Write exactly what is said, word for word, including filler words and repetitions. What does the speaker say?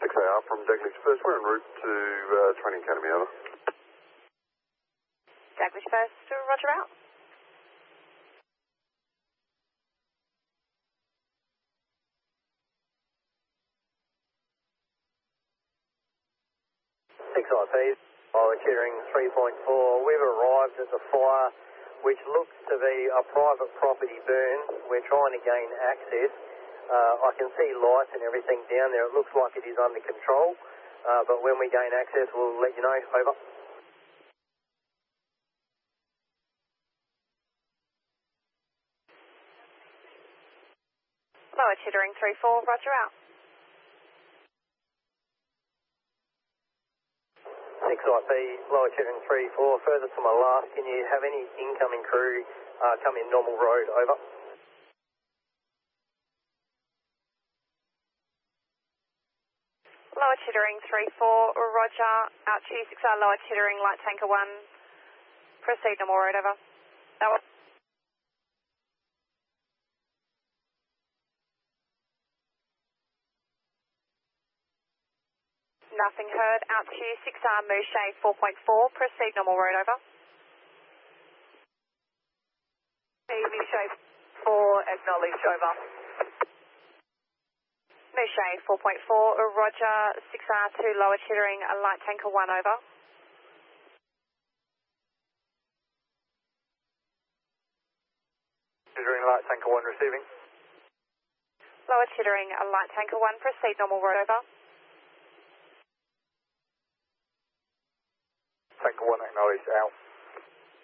six A R from Daglish First. We're en route to uh, Training Academy, over. Daglish First, roger out. six I P, lower Chittering three point four. We've arrived at the fire, which looks to be a private property burn. We're trying to gain access. Uh, I can see lights and everything down there. It looks like it is under control, uh, but when we gain access, we'll let you know. Over. Lower Chittering three four, roger out. six I P, lower Chittering three four. Further to my last, can you have any incoming crew uh, come in normal road? Over. Lower Chittering three four, roger, out to six R, lower Chittering, light tanker one, proceed normal road, over. Over. Nothing heard, out to six R, Mouchet four point four, proceed normal road, over. Mouchet four, acknowledge, over. Mouchet four point four, roger, six R two, lower Chittering, light tanker one, over. Chittering, light tanker one receiving. Lower Chittering, light tanker one, proceed normal road, over. Tanker one acknowledged, out.